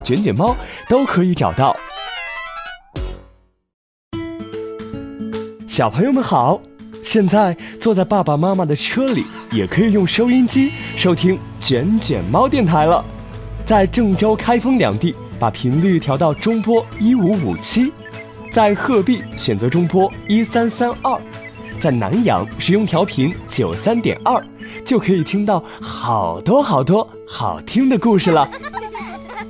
卷卷猫都可以找到。小朋友们好，现在坐在爸爸妈妈的车里，也可以用收音机收听卷卷猫电台了。在郑州、开封两地，把频率调到中波1557；在鹤壁选择中波1332；在南阳使用调频93.2，就可以听到好多好听的故事了。